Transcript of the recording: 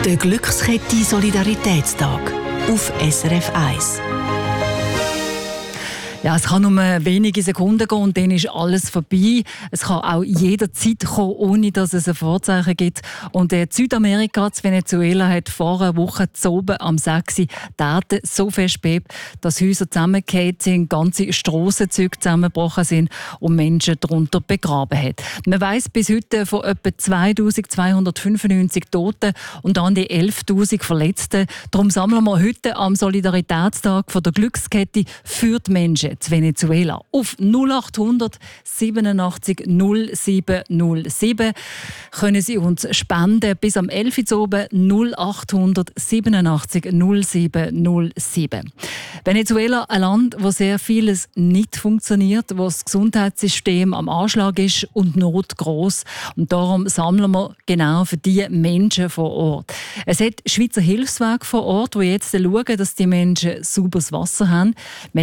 Der Glückskette Solidaritätstag auf SRF 1. Ja, es kann nur wenige Sekunden gehen und dann ist alles vorbei. Es kann auch jederzeit kommen, ohne dass es ein Vorzeichen gibt. Und Südamerika, Venezuela, hat vor einer Woche zu oben am 6. die Erde so fest bebt, dass Häuser zusammengefallen sind, ganze Strassenzüge zusammengebrochen sind und Menschen darunter begraben hat. Man weiss bis heute von etwa 2295 Toten und an die 11'000 Verletzten. Darum sammeln wir heute am Solidaritätstag von der Glückskette für die Menschen zu Venezuela auf 0800 87 07 07 können Sie uns spenden bis am 11. Uhr oben 0800 87 07 07. Venezuela, ein Land, wo sehr vieles nicht funktioniert, wo das Gesundheitssystem am Anschlag ist und Not gross. Und darum sammeln wir genau für die Menschen vor Ort. Es hat Schweizer Hilfswerke vor Ort, die jetzt schauen, dass die Menschen sauberes Wasser haben. Wir